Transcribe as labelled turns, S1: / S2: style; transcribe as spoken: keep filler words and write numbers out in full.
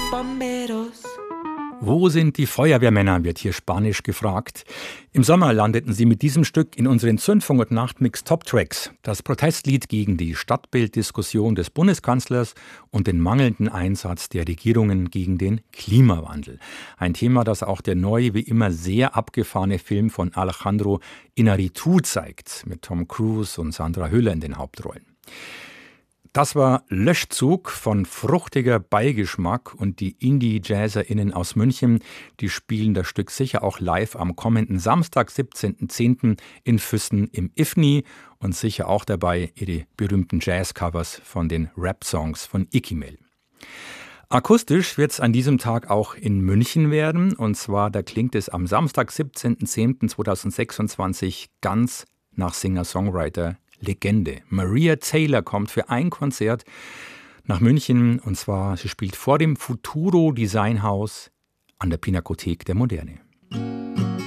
S1: bomberos.
S2: Wo sind die Feuerwehrmänner, wird hier spanisch gefragt. Im Sommer landeten sie mit diesem Stück in unseren Zündfunk- und Nachtmix Top Tracks. Das Protestlied gegen die Stadtbilddiskussion des Bundeskanzlers und den mangelnden Einsatz der Regierungen gegen den Klimawandel. Ein Thema, das auch der neue, wie immer sehr abgefahrene Film von Alejandro Iñárritu zeigt, mit Tom Cruise und Sandra Hüller in den Hauptrollen. Das war Löschzug von fruchtiger Beigeschmack und die Indie-JazzerInnen aus München, die spielen das Stück sicher auch live am kommenden Samstag, siebzehnten zehnten in Füssen im I F N I und sicher auch dabei ihre berühmten Jazz-Covers von den Rap-Songs von Ikimel. Akustisch wird es an diesem Tag auch in München werden und zwar, da klingt es am Samstag, siebzehnten zehnten zweitausendsechsundzwanzig ganz nach Singer-Songwriter Legende. Maria Taylor kommt für ein Konzert nach München und zwar, sie spielt vor dem Futuro Designhaus an der Pinakothek der Moderne.